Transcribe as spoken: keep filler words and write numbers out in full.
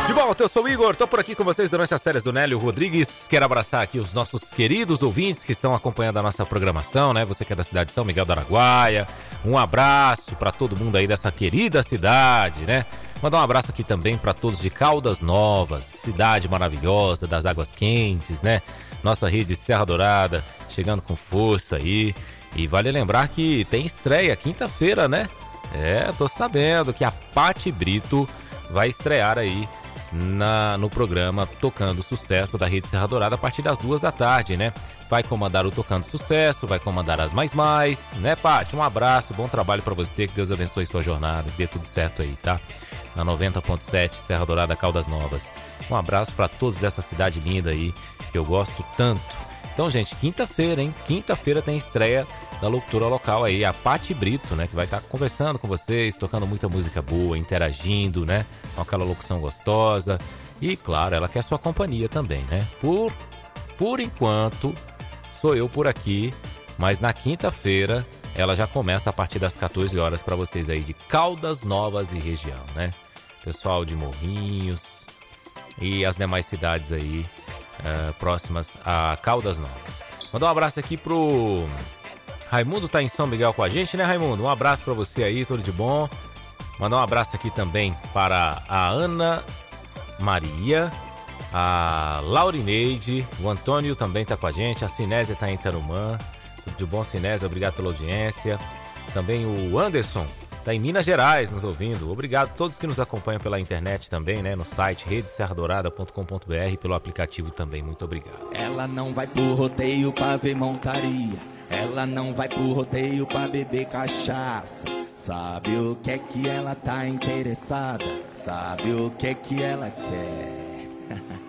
De volta, eu sou o Igor, tô por aqui com vocês durante as férias do Nélio Rodrigues. Quero abraçar aqui os nossos queridos ouvintes que estão acompanhando a nossa programação, né? Você que é da cidade de São Miguel do Araguaia, um abraço para todo mundo aí dessa querida cidade, né? Mandar um abraço aqui também para todos de Caldas Novas, cidade maravilhosa das águas quentes, né? Nossa rede Serra Dourada chegando com força aí. E vale lembrar que tem estreia quinta-feira, né? É, tô sabendo que a Pati Brito vai estrear aí na, no programa Tocando Sucesso da Rede Serra Dourada a partir das duas da tarde, né? Vai comandar o Tocando Sucesso, vai comandar as Mais Mais, né, Pati? Um abraço, bom trabalho pra você, que Deus abençoe sua jornada, que dê tudo certo aí, tá? Na noventa ponto sete, Serra Dourada, Caldas Novas. Um abraço pra todos dessa cidade linda aí, que eu gosto tanto. Então, gente, quinta-feira, hein? Quinta-feira tem estreia da locutora local aí, a Pati Brito, né? Que vai estar conversando com vocês, tocando muita música boa, interagindo, né? Com aquela locução gostosa. E, claro, ela quer sua companhia também, né? Por, por enquanto, sou eu por aqui. Mas na quinta-feira, ela já começa a partir das quatorze horas para vocês aí de Caldas Novas e região, né? Pessoal de Morrinhos e as demais cidades aí uh, próximas a Caldas Novas. Mandar um abraço aqui pro Raimundo, tá em São Miguel com a gente, né, Raimundo? Um abraço pra você aí, tudo de bom. Mandar um abraço aqui também para a Ana Maria, a Laurineide, o Antônio também tá com a gente, a Cinésia tá em Tarumã. Tudo de bom, Cinésia, obrigado pela audiência. Também o Anderson tá em Minas Gerais nos ouvindo. Obrigado a todos que nos acompanham pela internet também, né? No site rede serra dourada ponto com ponto b r, pelo aplicativo também. Muito obrigado. Ela não vai pro rodeio pra ver montaria. Ela não vai pro rodeio pra beber cachaça. Sabe o que é que ela tá interessada? Sabe o que é que ela quer?